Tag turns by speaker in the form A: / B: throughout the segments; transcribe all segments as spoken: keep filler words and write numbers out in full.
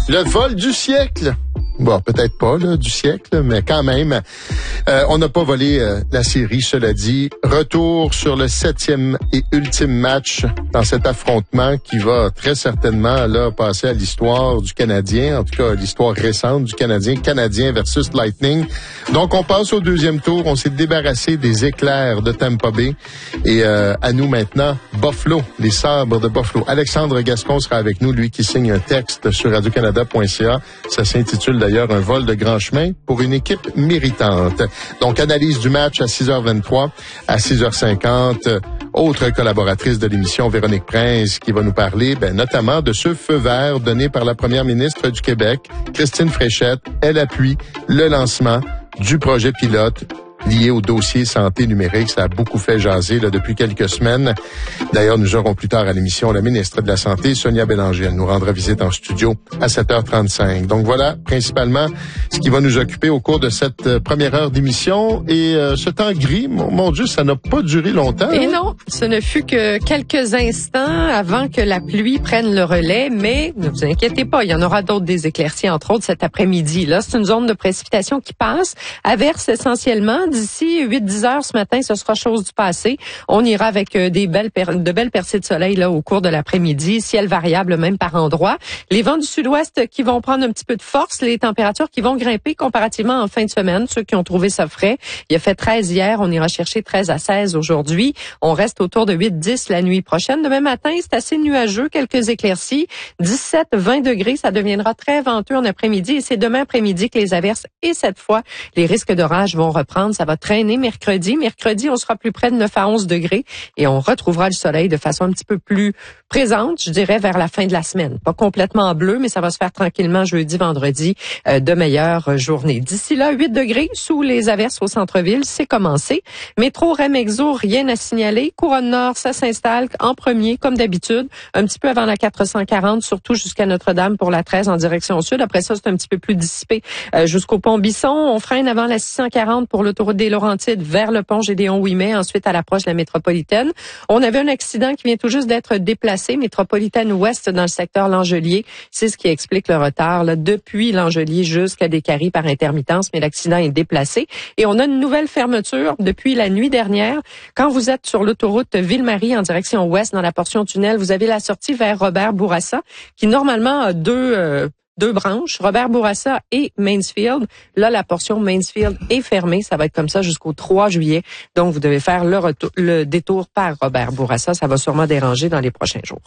A: Le vol du siècle. Bon, peut-être pas là, du siècle, mais quand même, euh, on n'a pas volé euh, la série, cela dit. Retour sur le septième et ultime match dans cet affrontement qui va très certainement là passer à l'histoire du Canadien, en tout cas l'histoire récente du Canadien, Canadien versus Lightning. Donc on passe au deuxième tour, on s'est débarrassé des éclairs de Tampa Bay et euh, à nous maintenant Buffalo, les sabres de Buffalo. Alexandre Gascon sera avec nous, lui qui signe un texte sur radio canada point c a. Ça s'intitule d'ailleurs un vol de grand chemin pour une équipe méritante. Donc, analyse du match à six heures vingt-trois, à six heures cinquante. Autre collaboratrice de l'émission, Véronique Prince, qui va nous parler, ben, notamment de ce feu vert donné par la première ministre du Québec, Christine Fréchette. Elle appuie le lancement du projet pilote lié au dossier santé numérique. Ça a beaucoup fait jaser là, depuis quelques semaines. D'ailleurs, nous aurons plus tard à l'émission la ministre de la Santé, Sonia Bélanger. Elle nous rendra visite en studio à sept heures trente-cinq. Donc voilà, principalement, ce qui va nous occuper au cours de cette euh, première heure d'émission. Et euh, ce temps gris, mon, mon Dieu, ça n'a pas duré longtemps.
B: Et
A: hein?
B: non, ce ne fut que quelques instants avant que la pluie prenne le relais. Mais ne vous inquiétez pas, il y en aura d'autres des éclaircies, entre autres cet après-midi. Là, c'est une zone de précipitation qui passe, averse essentiellement. D'ici huit dix heures ce matin, ce sera chose du passé. On ira avec des belles per- de belles percées de soleil là au cours de l'après-midi, ciel variable même par endroits. Les vents du sud-ouest qui vont prendre un petit peu de force, les températures qui vont grimper comparativement en fin de semaine, ceux qui ont trouvé ça frais. Il a fait treize hier, on ira chercher treize à seize aujourd'hui. On reste autour de huit dix la nuit prochaine. Demain matin, c'est assez nuageux, quelques éclaircies, dix-sept vingt degrés, ça deviendra très venteux en après-midi et c'est demain après-midi que les averses et cette fois, les risques d'orage vont reprendre. Ça va traîner mercredi. Mercredi, on sera plus près de neuf à onze degrés et on retrouvera le soleil de façon un petit peu plus présente, je dirais, vers la fin de la semaine. Pas complètement bleu, mais ça va se faire tranquillement jeudi, vendredi, euh, de meilleures journées. D'ici là, huit degrés sous les averses au centre-ville, c'est commencé. Métro Rem-Exo, rien à signaler. Couronne Nord, ça s'installe en premier, comme d'habitude, un petit peu avant la quatre cent quarante, surtout jusqu'à Notre-Dame pour la treize en direction sud. Après ça, c'est un petit peu plus dissipé euh, jusqu'au pont Bisson. On freine avant la six cent quarante pour l'autoroute des Laurentides vers le pont Gédéon-Ouimet, ensuite à l'approche de la métropolitaine. On avait un accident qui vient tout juste d'être déplacé, métropolitaine ouest dans le secteur Langelier. C'est ce qui explique le retard là, depuis Langelier jusqu'à Décarie par intermittence, mais l'accident est déplacé. Et on a une nouvelle fermeture depuis la nuit dernière. Quand vous êtes sur l'autoroute Ville-Marie en direction ouest dans la portion tunnel, vous avez la sortie vers Robert Bourassa qui normalement a deux... Euh, Deux branches, Robert Bourassa et Mansfield. Là, la portion Mansfield est fermée. Ça va être comme ça jusqu'au trois juillet. Donc, vous devez faire le, retour, le détour par Robert Bourassa. Ça va sûrement déranger dans les prochains jours.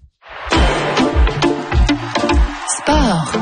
C: Sport.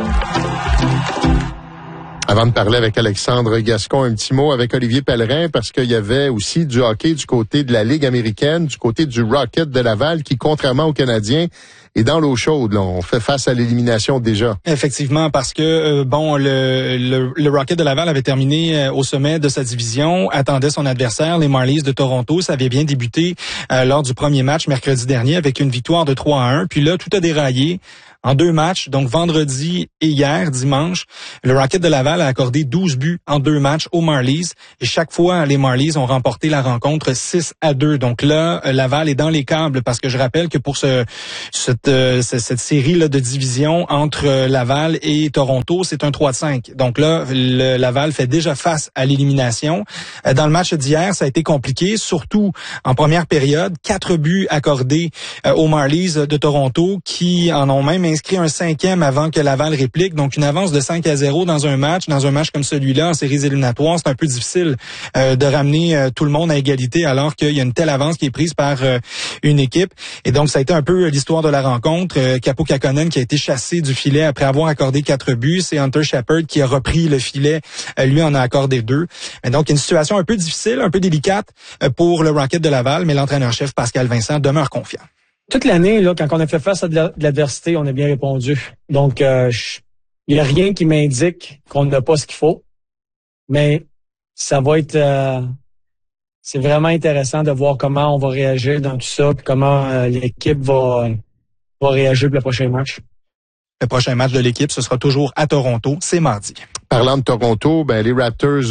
A: Avant de parler avec Alexandre Gascon, un petit mot avec Olivier Pellerin, parce qu'il y avait aussi du hockey du côté de la Ligue américaine, du côté du Rocket de Laval, qui, contrairement aux Canadiens, est dans l'eau chaude. Là. On fait face à l'élimination déjà.
D: Effectivement, parce que euh, bon, le, le, le Rocket de Laval avait terminé euh, au sommet de sa division, attendait son adversaire, les Marlies de Toronto. Ça avait bien débuté euh, lors du premier match mercredi dernier avec une victoire de trois à un. Puis là, tout a déraillé. En deux matchs, donc vendredi et hier, dimanche, le Rocket de Laval a accordé douze buts en deux matchs aux Marlies. Et chaque fois, les Marlies ont remporté la rencontre six à deux. Donc là, Laval est dans les câbles parce que je rappelle que pour ce, cette, euh, cette série-là de division entre Laval et Toronto, c'est un trois à cinq. Donc là, le Laval fait déjà face à l'élimination. Dans le match d'hier, ça a été compliqué, surtout en première période. Quatre buts accordés aux Marlies de Toronto qui en ont même inscrit un cinquième avant que Laval réplique. Donc, une avance de cinq à zéro dans un match, dans un match comme celui-là, en séries éliminatoires, c'est un peu difficile euh, de ramener euh, tout le monde à égalité alors qu'il y a une telle avance qui est prise par euh, une équipe. Et donc, ça a été un peu l'histoire de la rencontre. Euh, Capo Kakkonen qui a été chassé du filet après avoir accordé quatre buts. C'est Hunter Shepard qui a repris le filet. Euh, lui en a accordé deux. Et donc, une situation un peu difficile, un peu délicate euh, pour le Rocket de Laval, mais l'entraîneur-chef Pascal Vincent demeure confiant.
E: Toute l'année, là, quand on a fait face à de l'adversité, on a bien répondu. Donc, euh, il n'y a rien qui m'indique qu'on n'a pas ce qu'il faut. Mais ça va être... Euh, c'est vraiment intéressant de voir comment on va réagir dans tout ça, puis comment euh, l'équipe va, va réagir pour le prochain match.
D: Le prochain match de l'équipe, ce sera toujours à Toronto. C'est mardi.
A: Parlant de Toronto, ben les Raptors, eux,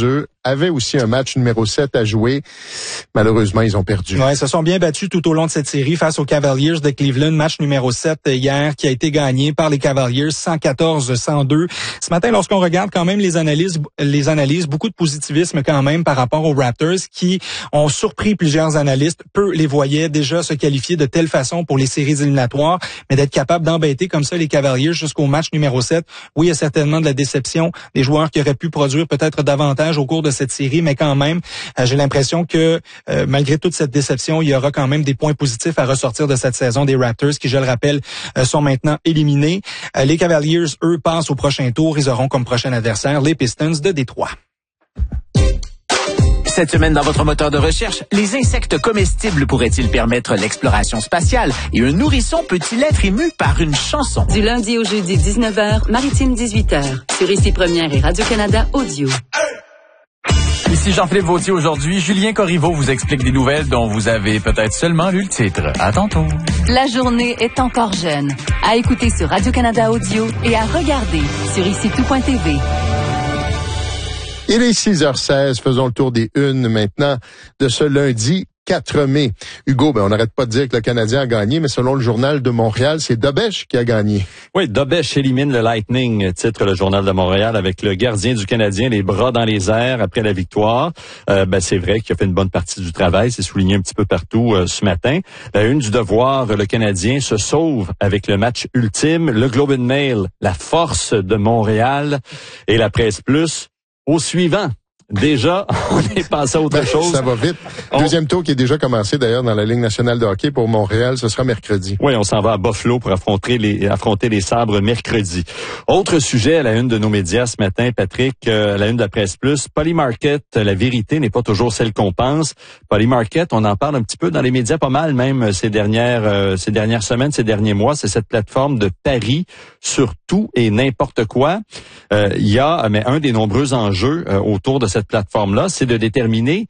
A: avaient aussi un match numéro sept à jouer. Malheureusement, ils ont perdu.
D: Ouais, ils se sont bien battus tout au long de cette série face aux Cavaliers de Cleveland. Match numéro sept hier qui a été gagné par les Cavaliers cent quatorze à cent deux. Ce matin, lorsqu'on regarde quand même les analyses, les analyses, beaucoup de positivisme quand même par rapport aux Raptors qui ont surpris plusieurs analystes. Peu les voyaient déjà se qualifier de telle façon pour les séries éliminatoires, mais d'être capable d'embêter comme ça les Cavaliers jusqu'au match numéro sept. Oui, il y a certainement de la déception, des joueurs qui auraient pu produire peut-être davantage au cours de cette série, mais quand même, euh, j'ai l'impression que euh, malgré toute cette déception, il y aura quand même des points positifs à ressortir de cette saison des Raptors qui, je le rappelle, euh, sont maintenant éliminés. Euh, les Cavaliers, eux, passent au prochain tour. Ils auront comme prochain adversaire les Pistons de Détroit.
F: Cette semaine, dans votre moteur de recherche, les insectes comestibles pourraient-ils permettre l'exploration spatiale et un nourrisson peut-il être ému par une chanson?
C: Du lundi au jeudi, dix-neuf heures, Maritime dix-huit heures, sur Ici Première et Radio-Canada Audio.
G: Ici Jean-Philippe Vautier. Aujourd'hui, Julien Corriveau vous explique des nouvelles dont vous avez peut-être seulement lu le titre. À tantôt.
C: La journée est encore jeune. À écouter sur Radio-Canada Audio et à regarder sur ici tout point t v.
A: Il est six heures seize, faisons le tour des unes maintenant de ce lundi quatre mai. Hugo, ben on n'arrête pas de dire que le Canadien a gagné, mais selon le Journal de Montréal, c'est Dobech qui a gagné.
H: Oui, Dobech élimine le Lightning, titre le Journal de Montréal, avec le gardien du Canadien, les bras dans les airs après la victoire. Euh, ben c'est vrai qu'il a fait une bonne partie du travail, c'est souligné un petit peu partout euh, ce matin. La une du Devoir, le Canadien se sauve avec le match ultime. Le Globe and Mail, la force de Montréal, et la Presse Plus. Au suivant, déjà, on est passé à autre
A: ben,
H: chose.
A: Ça va vite. Deuxième tour qui est déjà commencé d'ailleurs dans la Ligue nationale de hockey pour Montréal, ce sera mercredi.
H: Oui, on s'en va à Buffalo pour affronter les affronter les Sabres mercredi. Autre sujet à la une de nos médias ce matin, Patrick, euh, à la une de la Presse Plus, Polymarket, la vérité n'est pas toujours celle qu'on pense. Polymarket, on en parle un petit peu dans les médias pas mal même ces dernières euh, ces dernières semaines, ces derniers mois, c'est cette plateforme de paris sur tout et n'importe quoi. Euh, il y a mais un des nombreux enjeux euh, autour de cette plateforme-là, c'est de déterminer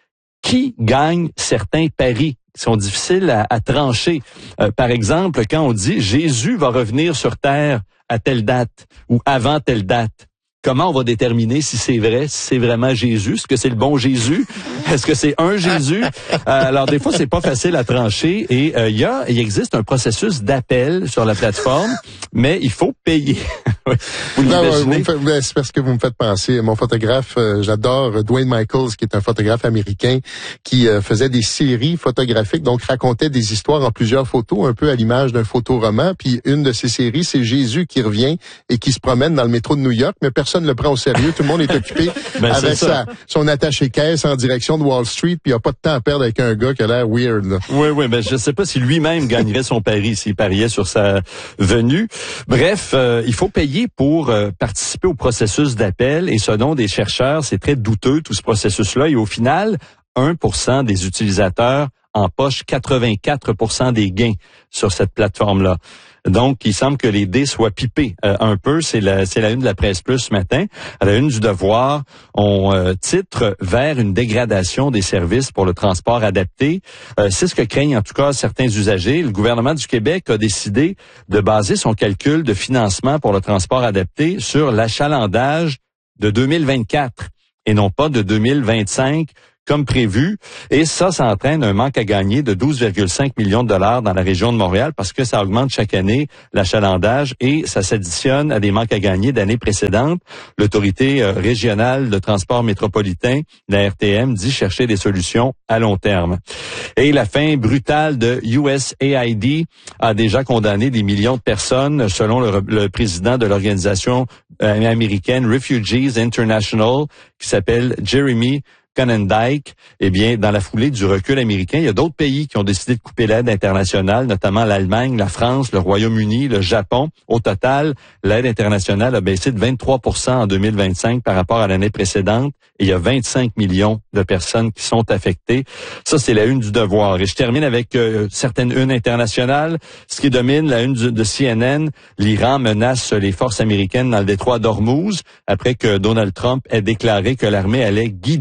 H: qui gagne certains paris qui sont difficiles à, à trancher. Euh, par exemple, quand on dit Jésus va revenir sur terre à telle date ou avant telle date, comment on va déterminer si c'est vrai, si c'est vraiment Jésus? Est-ce que c'est le bon Jésus? Est-ce que c'est un Jésus? Euh, alors, des fois, c'est pas facile à trancher. Et il euh, y a, il existe un processus d'appel sur la plateforme, mais il faut payer. Vous
A: non, vous me faites, ben, c'est parce que vous me faites penser. Mon photographe, euh, j'adore Dwayne Michaels, qui est un photographe américain, qui euh, faisait des séries photographiques, donc racontait des histoires en plusieurs photos, un peu à l'image d'un photoroman. Puis une de ces séries, c'est Jésus qui revient et qui se promène dans le métro de New York, mais personne ne le prend au sérieux. Tout le monde est occupé ben, avec sa, son attaché-caisse en direction de Wall Street, puis il n'y a pas de temps à perdre avec un gars qui a l'air weird. Là.
H: Oui, oui, mais je sais pas si lui-même gagnerait son pari s'il pariait sur sa venue. Bref, euh, il faut payer pour euh, participer au processus d'appel, et selon des chercheurs, c'est très douteux tout ce processus-là, et au final, un pour cent des utilisateurs empochent quatre-vingt-quatre pour cent des gains sur cette plateforme-là. Donc, il semble que les dés soient pipés euh, un peu. C'est la, c'est la une de la Presse Plus ce matin. À la une du Devoir, on euh, titre « Vers une dégradation des services pour le transport adapté euh, ». C'est ce que craignent en tout cas certains usagers. Le gouvernement du Québec a décidé de baser son calcul de financement pour le transport adapté sur l'achalandage de deux mille vingt-quatre et non pas de deux mille vingt-cinq, comme prévu. Et ça, ça entraîne un manque à gagner de douze virgule cinq millions de dollars dans la région de Montréal parce que ça augmente chaque année l'achalandage et ça s'additionne à des manques à gagner d'années précédentes. L'autorité euh, régionale de transport métropolitain, la R T M, dit chercher des solutions à long terme. Et la fin brutale de U S A I D a déjà condamné des millions de personnes, selon le, le président de l'organisation euh, américaine Refugees International, qui s'appelle Jeremy Conendike. Eh bien, dans la foulée du recul américain, il y a d'autres pays qui ont décidé de couper l'aide internationale, notamment l'Allemagne, la France, le Royaume-Uni, le Japon. Au total, l'aide internationale a baissé de vingt-trois pour cent en deux mille vingt-cinq par rapport à l'année précédente. Et il y a vingt-cinq millions de personnes qui sont affectées. Ça, c'est la une du Devoir. Et je termine avec euh, certaines unes internationales. Ce qui domine la une du, de C N N, l'Iran menace les forces américaines dans le détroit d'Ormuz après que Donald Trump ait déclaré que l'armée allait guider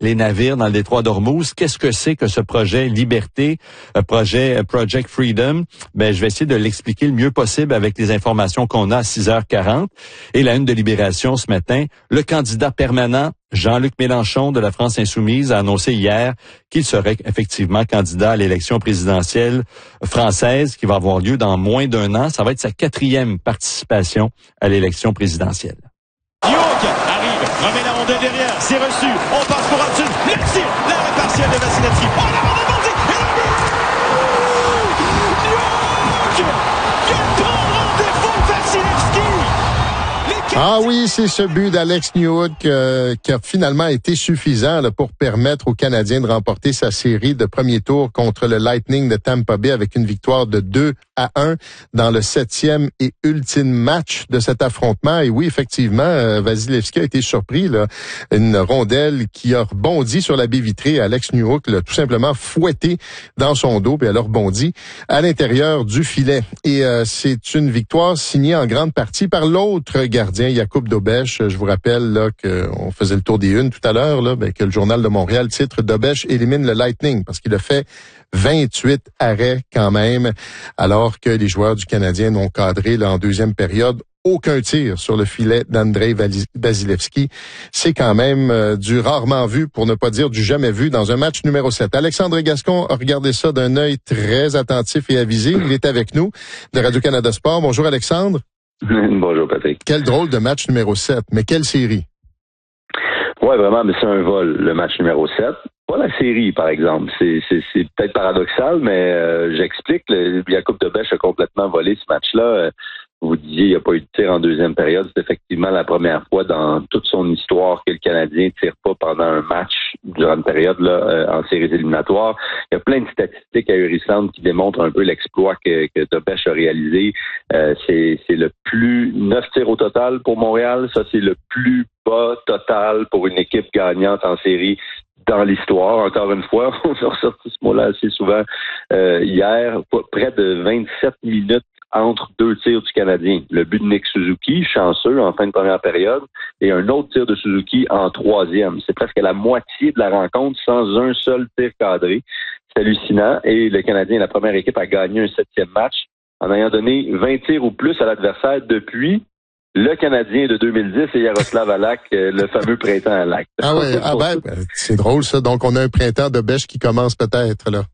H: les navires dans le détroit d'Ormuz. Qu'est-ce que c'est que ce projet Liberté, euh, projet euh, Project Freedom? Ben, je vais essayer de l'expliquer le mieux possible avec les informations qu'on a à six heures quarante. Et la une de Libération ce matin, le candidat permanent Jean-Luc Mélenchon de la France insoumise a annoncé hier qu'il serait effectivement candidat à l'élection présidentielle française qui va avoir lieu dans moins d'un an. Ça va être sa quatrième participation à l'élection présidentielle.
I: Youk arrive, remet la rondelle derrière, c'est reçu, on passe pour Hudson, le tir, l'arrêt partiel de Vasilevski, on la rondelle bandit, et le but! Youk! Quel grand rendez-vous Vasilevski!
A: Ah oui, c'est ce but d'Alex Newhook euh, qui a finalement été suffisant là, pour permettre aux Canadiens de remporter sa série de premier tour contre le Lightning de Tampa Bay avec une victoire de deux à un dans le septième et ultime match de cet affrontement. Et oui, effectivement, euh, Vasilevski a été surpris. Là, une rondelle qui a rebondi sur la baie vitrée. Alex Newhook l'a tout simplement fouetté dans son dos puis elle a rebondi à l'intérieur du filet. Et euh, c'est une victoire signée en grande partie par l'autre gardien, Jakub Dobeš. Je vous rappelle là qu'on faisait le tour des unes tout à l'heure, là, ben, que le Journal de Montréal titre Dobeš élimine le Lightning parce qu'il a fait vingt-huit arrêts quand même, alors que les joueurs du Canadien n'ont cadré là, en deuxième période aucun tir sur le filet d'Andrei Vasilevski. C'est quand même euh, du rarement vu, pour ne pas dire du jamais vu, dans un match numéro sept. Alexandre Gascon a regardé ça d'un œil très attentif et avisé. Il est avec nous de Radio-Canada Sport. Bonjour Alexandre.
J: Bonjour Patrick.
A: Quel drôle de match numéro sept, mais quelle série?
J: Ouais, vraiment, mais c'est un vol, le match numéro sept. Pas la série, par exemple. C'est, c'est, c'est peut-être paradoxal, mais euh, j'explique. Le Jakub Dobeš a complètement volé ce match-là. Vous disiez, il n'y a pas eu de tir en deuxième période. C'est effectivement la première fois dans toute son histoire que le Canadien ne tire pas pendant un match durant une période là, euh, en séries éliminatoires. Il y a plein de statistiques ahurissantes qui démontrent un peu l'exploit que, que Dobeš a réalisé. Euh, c'est, c'est le plus neuf tirs au total pour Montréal. Ça, c'est le plus bas total pour une équipe gagnante en série dans l'histoire. Encore une fois, on a ressorti ce mot-là assez souvent euh, hier. Près de vingt-sept minutes entre deux tirs du Canadien. Le but de Nick Suzuki, chanceux en fin de première période, et un autre tir de Suzuki en troisième. C'est presque la moitié de la rencontre sans un seul tir cadré. C'est hallucinant. Et le Canadien est la première équipe à gagner un septième match en ayant donné vingt tirs ou plus à l'adversaire depuis le Canadien de deux mille dix et Yaroslav Halak, le fameux printemps Halak.
A: Ah ouais, ah ben, c'est drôle ça. Donc on a un printemps de Dobeš qui commence peut-être là.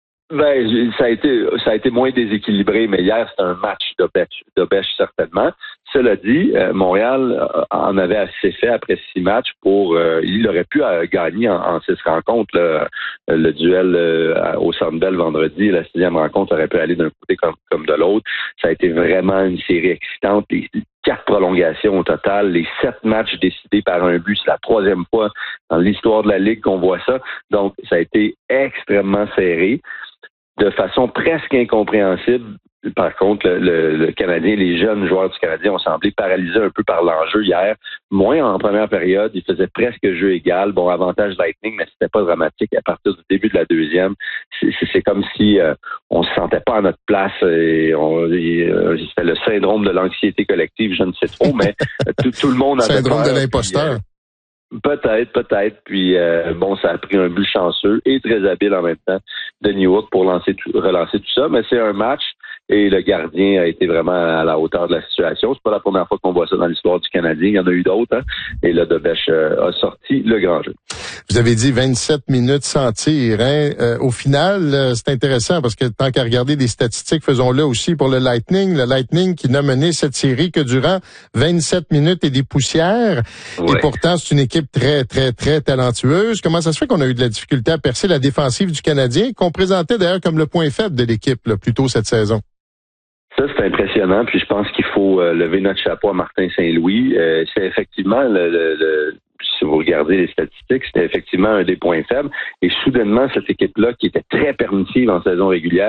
J: Ben, ça a été, ça a été moins déséquilibré, mais hier, c'était un match Dobeš, Dobeš certainement. Cela dit, euh, Montréal en avait assez fait après six matchs pour, euh, il aurait pu euh, gagner en, en six rencontres, là, le duel euh, au Centre Bell vendredi, la sixième rencontre aurait pu aller d'un côté comme, comme de l'autre. Ça a été vraiment une série excitante. Les quatre prolongations au total, les sept matchs décidés par un but, c'est la troisième fois dans l'histoire de la Ligue qu'on voit ça. Donc, ça a été extrêmement serré. De façon presque incompréhensible, par contre, le, le, le Canadien, les jeunes joueurs du Canadien ont semblé paralysés un peu par l'enjeu hier. Moins en première période, ils faisaient presque jeu égal. Bon, avantage Lightning, mais c'était pas dramatique. À partir du début de la deuxième, c'est, c'est, c'est comme si euh, on se sentait pas à notre place. Et on, et, euh, c'était le syndrome de l'anxiété collective, je ne sais trop, mais tout, tout le monde avait
A: syndrome
J: peur,
A: de l'imposteur.
J: Puis, euh, Peut-être, peut-être. Puis euh, bon, ça a pris un but chanceux et très habile en même temps de Newhook pour lancer tout, relancer tout ça. Mais c'est un match et le gardien a été vraiment à la hauteur de la situation. C'est pas la première fois qu'on voit ça dans l'histoire du Canadien. Il y en a eu d'autres. Hein? Et là, Dobeš euh, a sorti le grand jeu.
A: Vous avez dit vingt-sept minutes sans tir. Hein? Euh, au final, euh, c'est intéressant parce que tant qu'à regarder des statistiques, faisons-le aussi pour le Lightning. Le Lightning qui n'a mené cette série que durant vingt-sept minutes et des poussières. Ouais. Et pourtant, c'est une équipe très, très, très talentueuse. Comment ça se fait qu'on a eu de la difficulté à percer la défensive du Canadien, qu'on présentait d'ailleurs comme le point faible de l'équipe là, plus tôt cette saison?
J: Ça, c'est impressionnant. Puis je pense qu'il faut euh, lever notre chapeau à Martin Saint-Louis. Euh, c'est effectivement, le, le, le, si vous regardez les statistiques, c'était effectivement un des points faibles. Et soudainement, cette équipe-là, qui était très permissive en saison régulière,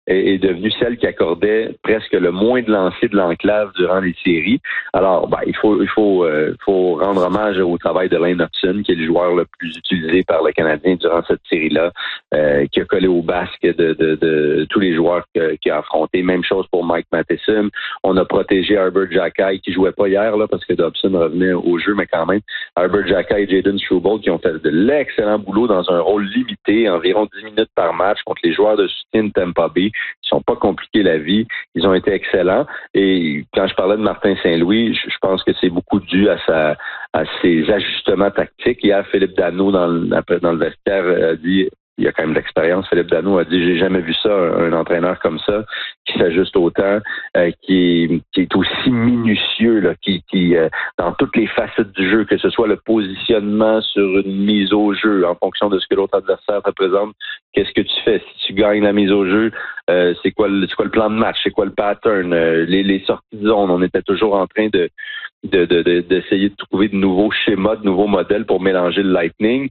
J: est, est devenue celle qui accordait presque le moins de lancers de l'enclave durant les séries. Alors, ben, il faut il faut euh, faut rendre hommage au travail de Lane Hutson, qui est le joueur le plus utilisé par le Canadien durant cette série-là, euh, qui a collé au basque de, de, de tous les joueurs qu'il a affrontés. Même chose pour Mike Matheson. On a protégé Herbert Xhekaj, qui jouait pas hier là parce que Dobson revenait au jeu, mais quand même, Herbert Xhekaj et Jayden Struble qui ont fait de l'excellent boulot dans un rôle limité, environ dix minutes par match contre les joueurs de soutien de Tampa Bay. Ils sont pas compliqués la vie. Ils ont été excellents. Et quand je parlais de Martin Saint-Louis, je pense que c'est beaucoup dû à sa à ses ajustements tactiques. Hier, Philippe Danault, dans le, dans le vestiaire, a dit, il y a quand même de l'expérience, Philippe Danault a dit, j'ai jamais vu ça, un, un entraîneur comme ça, qui s'ajuste autant, euh, qui, est, qui est aussi minutieux, là, qui, qui euh, dans toutes les facettes du jeu, que ce soit le positionnement sur une mise au jeu, en fonction de ce que l'autre adversaire te présente, qu'est-ce que tu fais? Si tu gagnes la mise au jeu, euh, c'est quoi le, c'est quoi le plan de match? C'est quoi le pattern? Euh, les, les sorties de zone, on était toujours en train de De, de, de, d'essayer de trouver de nouveaux schémas, de nouveaux modèles pour mélanger le Lightning.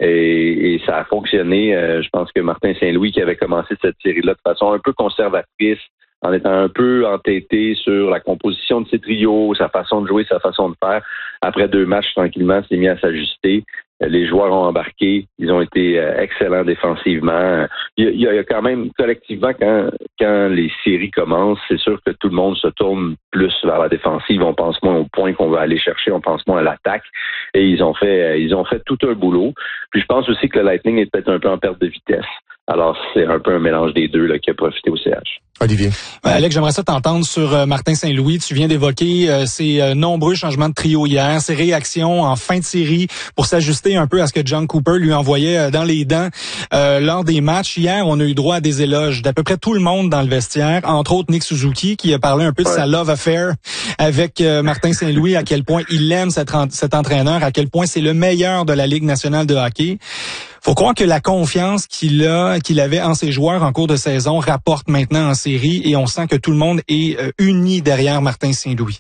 J: Et, et ça a fonctionné. Euh, je pense que Martin Saint-Louis, qui avait commencé cette série-là de façon un peu conservatrice, en étant un peu entêté sur la composition de ses trios, sa façon de jouer, sa façon de faire, après deux matchs, tranquillement, s'est mis à s'ajuster. Les joueurs ont embarqué, ils ont été excellents défensivement. Il y a, il y a quand même, collectivement, quand, quand les séries commencent, c'est sûr que tout le monde se tourne plus vers la défensive. On pense moins au point qu'on va aller chercher, on pense moins à l'attaque. Et ils ont fait, ils ont fait tout un boulot. Puis je pense aussi que le Lightning est peut-être un peu en perte de vitesse. Alors, c'est un peu un mélange des deux là, qui a profité au C H.
A: Olivier.
D: Ouais, Alex, j'aimerais ça t'entendre sur euh, Martin Saint-Louis. Tu viens d'évoquer euh, ses euh, nombreux changements de trio hier, ses réactions en fin de série pour s'ajuster un peu à ce que John Cooper lui envoyait euh, dans les dents euh, lors des matchs. Hier, on a eu droit à des éloges d'à peu près tout le monde dans le vestiaire, entre autres Nick Suzuki, qui a parlé un peu de ouais. sa love affair avec euh, Martin Saint-Louis, à quel point il aime cet, cet entraîneur, à quel point c'est le meilleur de la Ligue nationale de hockey. Faut croire que la confiance qu'il a, qu'il avait en ses joueurs en cours de saison rapporte maintenant en série et on sent que tout le monde est euh, uni derrière Martin Saint-Louis.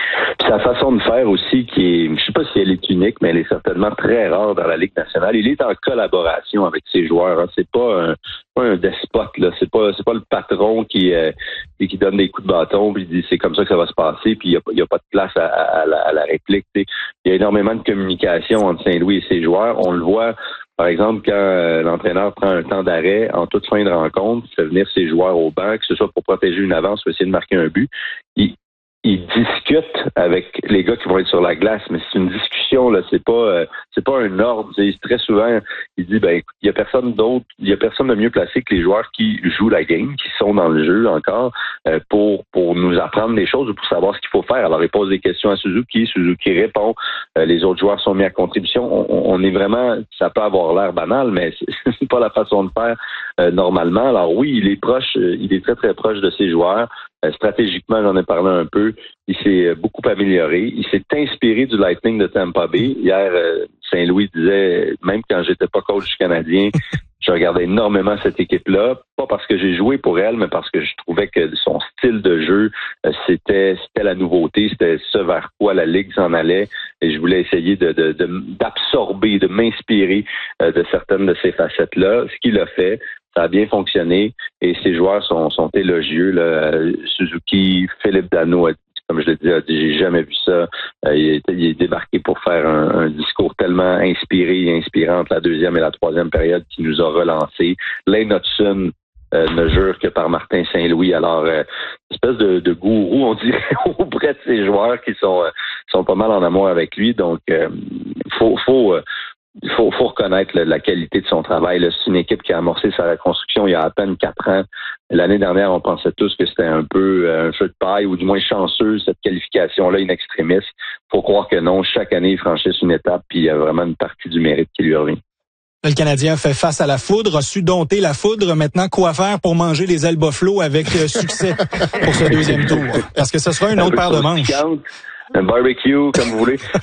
J: Sa façon de faire aussi, qui est, je sais pas si elle est unique, mais elle est certainement très rare dans la Ligue nationale. Il est en collaboration avec ses joueurs. Hein. C'est pas un, pas un despote là. C'est pas, c'est pas le patron qui, euh, qui donne des coups de bâton puis dit c'est comme ça que ça va se passer. Puis il y a, il y a pas de place à, à, la, à la réplique. T'sais. Il y a énormément de communication entre Saint-Louis et ses joueurs. On le voit. Par exemple, quand euh, l'entraîneur prend un temps d'arrêt en toute fin de rencontre, il fait venir ses joueurs au banc, que ce soit pour protéger une avance ou essayer de marquer un but, il, il discute avec les gars qui vont être sur la glace, mais c'est une discussion là, c'est pas euh, c'est pas un ordre. C'est très souvent, il dit ben écoute, il y a personne d'autre, il y a personne de mieux placé que les joueurs qui jouent la game, qui sont dans le jeu encore euh, pour pour nous apprendre des choses ou pour savoir ce qu'il faut faire. Alors il pose des questions à Suzuki, Suzuki répond, euh, les autres joueurs sont mis à contribution. On, on est vraiment, ça peut avoir l'air banal, mais c'est, c'est pas la façon de faire euh, normalement. Alors oui, il est proche, euh, il est très très proche de ses joueurs. Euh, stratégiquement, j'en ai parlé un peu. Il s'est beaucoup amélioré. Il s'est inspiré du Lightning de Tampa Bay. Hier, euh, Saint-Louis disait, même quand j'étais pas coach canadien, je regardais énormément cette équipe-là. Pas parce que j'ai joué pour elle, mais parce que je trouvais que son style de jeu, euh, c'était c'était la nouveauté. C'était ce vers quoi la Ligue s'en allait. Et je voulais essayer de, de, de d'absorber, de m'inspirer euh, de certaines de ces facettes-là. Ce qu'il a fait. Ça a bien fonctionné et ses joueurs sont, sont élogieux. Là. Suzuki, Philippe Danault, comme je l'ai dit, a dit, j'ai jamais vu ça. Euh, il, est, il est débarqué pour faire un, un discours tellement inspiré et inspirant entre la deuxième et la troisième période qui nous a relancés. Lane Hutson euh, ne jure que par Martin Saint-Louis. Alors, euh, espèce de, de gourou, on dirait, auprès de ses joueurs qui sont, euh, sont pas mal en amour avec lui. Donc, euh, faut... faut euh, Il faut, faut reconnaître là, la qualité de son travail. Là, c'est une équipe qui a amorcé sa reconstruction il y a à peine quatre ans. L'année dernière, on pensait tous que c'était un peu un feu de paille ou du moins chanceux, cette qualification-là in extremis. Faut croire que non. Chaque année, ils franchissent une étape puis il y a vraiment une partie du mérite qui lui revient.
D: Le Canadien fait face à la foudre, a su dompter la foudre. Maintenant, quoi faire pour manger les ailes buffalo avec succès pour ce deuxième tour? Parce que ce sera une autre paire de manches.
J: Un barbecue, comme vous voulez.